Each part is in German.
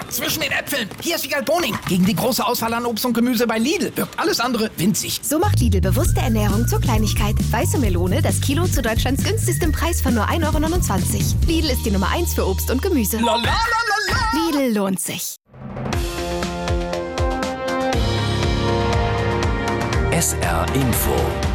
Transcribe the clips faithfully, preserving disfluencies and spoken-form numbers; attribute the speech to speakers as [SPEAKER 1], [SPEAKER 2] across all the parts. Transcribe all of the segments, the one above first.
[SPEAKER 1] zwischen den Äpfeln. Hier ist Wiegald Boning. Gegen die große Auswahl an Obst und Gemüse bei Lidl wirkt alles andere winzig.
[SPEAKER 2] So macht Lidl bewusste Ernährung zur Kleinigkeit. Weiße Melone, das Kilo zu Deutschlands günstigstem Preis von nur ein Euro neunundzwanzig. Lidl ist die Nummer eins für Obst und Gemüse.
[SPEAKER 1] La, la, la, la, la.
[SPEAKER 2] Lidl lohnt sich.
[SPEAKER 3] S R Info.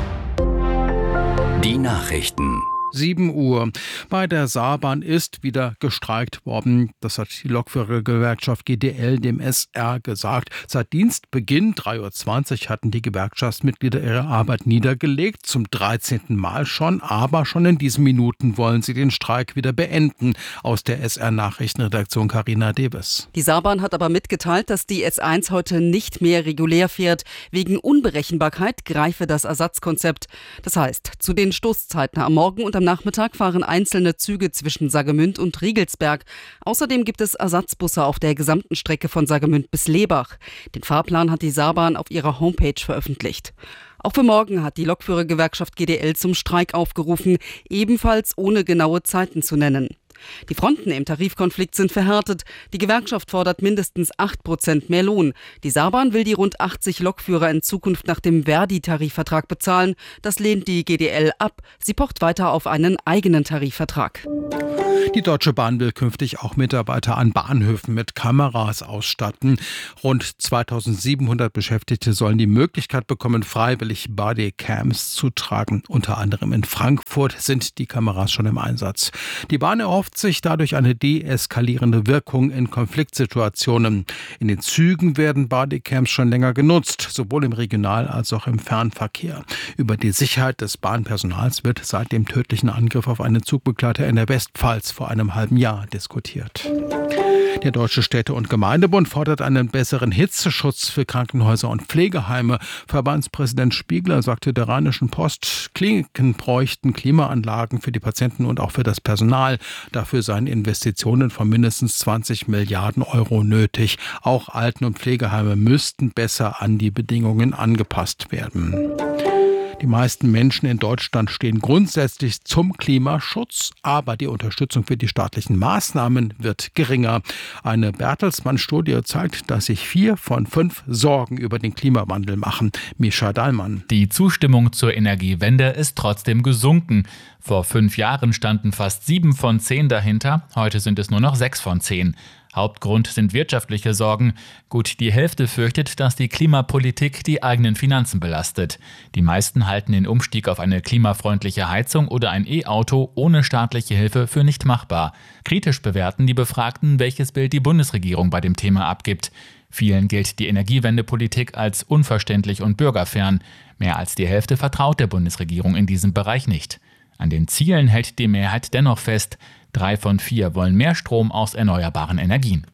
[SPEAKER 3] Die Nachrichten.
[SPEAKER 4] sieben Uhr. Bei der Saarbahn ist wieder gestreikt worden. Das hat die Lokführergewerkschaft G D L dem S R gesagt. Seit Dienstbeginn drei Uhr zwanzig hatten die Gewerkschaftsmitglieder ihre Arbeit niedergelegt. Zum dreizehnten Mal schon. Aber schon in diesen Minuten wollen sie den Streik wieder beenden. Aus der S R-Nachrichtenredaktion Carina Dewes.
[SPEAKER 5] Die Saarbahn hat aber mitgeteilt, dass die S eins heute nicht mehr regulär fährt. Wegen Unberechenbarkeit greife das Ersatzkonzept. Das heißt, zu den Stoßzeiten am Morgen und am Nachmittag fahren einzelne Züge zwischen Saargemünd und Riegelsberg. Außerdem gibt es Ersatzbusse auf der gesamten Strecke von Saargemünd bis Lebach. Den Fahrplan hat die Saarbahn auf ihrer Homepage veröffentlicht. Auch für morgen hat die Lokführergewerkschaft G D L zum Streik aufgerufen, ebenfalls ohne genaue Zeiten zu nennen. Die Fronten im Tarifkonflikt sind verhärtet. Die Gewerkschaft fordert mindestens acht Prozent mehr Lohn. Die Saarbahn will die rund achtzig Lokführer in Zukunft nach dem Verdi-Tarifvertrag bezahlen. Das lehnt die G D L ab. Sie pocht weiter auf einen eigenen Tarifvertrag.
[SPEAKER 4] Die Deutsche Bahn will künftig auch Mitarbeiter an Bahnhöfen mit Kameras ausstatten. Rund zweitausendsiebenhundert Beschäftigte sollen die Möglichkeit bekommen, freiwillig Bodycams zu tragen. Unter anderem in Frankfurt sind die Kameras schon im Einsatz. Die Bahn erhofft sich dadurch eine deeskalierende Wirkung in Konfliktsituationen. In den Zügen werden Bodycams schon länger genutzt, sowohl im Regional- als auch im Fernverkehr. Über die Sicherheit des Bahnpersonals wird seit dem tödlichen Angriff auf einen Zugbegleiter in der Westpfalz vor einem halben Jahr diskutiert. Der Deutsche Städte- und Gemeindebund fordert einen besseren Hitzeschutz für Krankenhäuser und Pflegeheime. Verbandspräsident Spiegler sagte der Rheinischen Post, Kliniken bräuchten Klimaanlagen für die Patienten und auch für das Personal. Dafür seien Investitionen von mindestens zwanzig Milliarden Euro nötig. Auch Alten- und Pflegeheime müssten besser an die Bedingungen angepasst werden. Die meisten Menschen in Deutschland stehen grundsätzlich zum Klimaschutz, aber die Unterstützung für die staatlichen Maßnahmen wird geringer. Eine Bertelsmann-Studie zeigt, dass sich vier von fünf Sorgen über den Klimawandel machen. Mischa Dahlmann.
[SPEAKER 6] Die Zustimmung zur Energiewende ist trotzdem gesunken. Vor fünf Jahren standen fast sieben von zehn dahinter, heute sind es nur noch sechs von zehn. Hauptgrund sind wirtschaftliche Sorgen. Gut die Hälfte fürchtet, dass die Klimapolitik die eigenen Finanzen belastet. Die meisten halten den Umstieg auf eine klimafreundliche Heizung oder ein E-Auto ohne staatliche Hilfe für nicht machbar. Kritisch bewerten die Befragten, welches Bild die Bundesregierung bei dem Thema abgibt. Vielen gilt die Energiewendepolitik als unverständlich und bürgerfern. Mehr als die Hälfte vertraut der Bundesregierung in diesem Bereich nicht. An den Zielen hält die Mehrheit dennoch fest. Drei von vier wollen mehr Strom aus erneuerbaren Energien.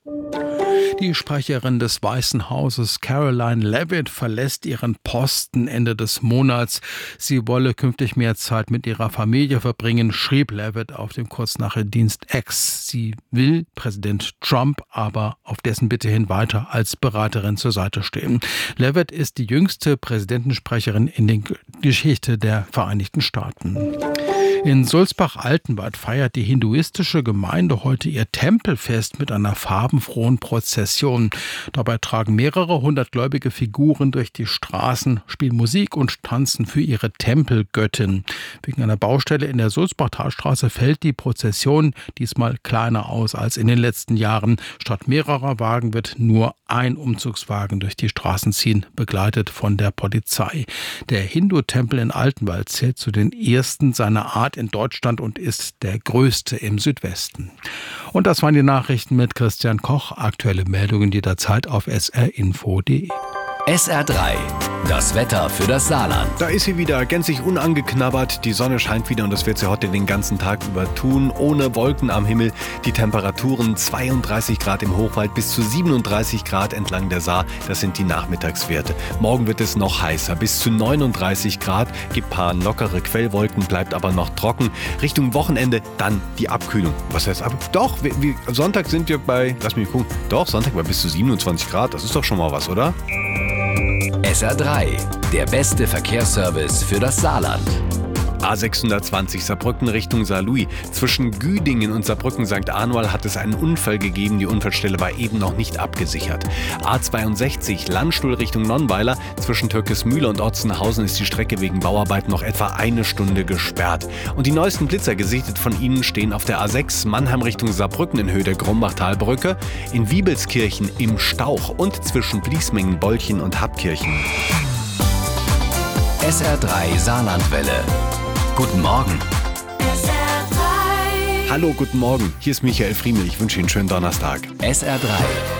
[SPEAKER 4] Die Sprecherin des Weißen Hauses Caroline Leavitt verlässt ihren Posten Ende des Monats. Sie wolle künftig mehr Zeit mit ihrer Familie verbringen, schrieb Leavitt auf dem Kurznachrichtendienst X. Sie will Präsident Trump aber auf dessen Bitte hin weiter als Beraterin zur Seite stehen. Leavitt ist die jüngste Präsidentensprecherin in der Geschichte der Vereinigten Staaten. In Sulzbach-Altenwald feiert die hinduistische Gemeinde heute ihr Tempelfest mit einer farbenfrohen Prozession. Dabei tragen mehrere hundert gläubige Figuren durch die Straßen, spielen Musik und tanzen für ihre Tempelgöttin. Wegen einer Baustelle in der Sulzbach-Talstraße fällt die Prozession diesmal kleiner aus als in den letzten Jahren. Statt mehrerer Wagen wird nur ein Umzugswagen durch die Straßen ziehen, begleitet von der Polizei. Der Hindu-Tempel in Altenwald zählt zu den ersten seiner Art in Deutschland und ist der größte im Südwesten. Und das waren die Nachrichten mit Christian Koch. Aktuelle Meldungen jederzeit auf s r info punkt d e.
[SPEAKER 3] S R drei, das Wetter für das Saarland.
[SPEAKER 7] Da ist sie wieder, gänzlich unangeknabbert. Die Sonne scheint wieder und das wird sie heute den ganzen Tag über tun. Ohne Wolken am Himmel. Die Temperaturen zweiunddreißig Grad im Hochwald bis zu siebenunddreißig Grad entlang der Saar. Das sind die Nachmittagswerte. Morgen wird es noch heißer, bis zu neununddreißig Grad. Gibt paar lockere Quellwolken, bleibt aber noch trocken. Richtung Wochenende dann die Abkühlung. Was heißt ab? Doch, wir, wir, Sonntag sind wir bei, lass mich gucken, doch, Sonntag bei bis zu siebenundzwanzig Grad. Das ist doch schon mal was, oder?
[SPEAKER 3] S R drei, der beste Verkehrsservice für das Saarland.
[SPEAKER 7] A sechshundertzwanzig Saarbrücken Richtung Saarlouis. Zwischen Güdingen und Saarbrücken Sankt Anual hat es einen Unfall gegeben. Die Unfallstelle war eben noch nicht abgesichert. A zweiundsechzig Landstuhl Richtung Nonnweiler. Zwischen Türkismühle und Otzenhausen ist die Strecke wegen Bauarbeiten noch etwa eine Stunde gesperrt. Und die neuesten Blitzer gesichtet von Ihnen stehen auf der A sechs Mannheim Richtung Saarbrücken in Höhe der Grumbachtalbrücke, in Wiebelskirchen im Stauch und zwischen Bliesmingen, Bolchen und Habkirchen.
[SPEAKER 3] S R drei Saarlandwelle. Guten Morgen.
[SPEAKER 8] S R drei.
[SPEAKER 7] Hallo, guten Morgen. Hier ist Michael Friemel. Ich wünsche Ihnen einen schönen Donnerstag.
[SPEAKER 3] S R drei.